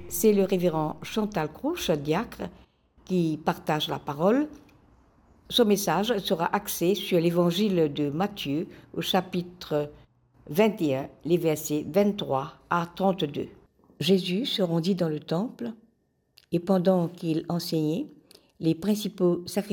C'est le révérend Chantal Crouch, diacre, qui partage la parole. Son message sera axé sur l'évangile de Matthieu au chapitre 21, les versets 23 à 32. Jésus se rendit dans le temple et pendant qu'il enseignait, les principaux sacrificateurs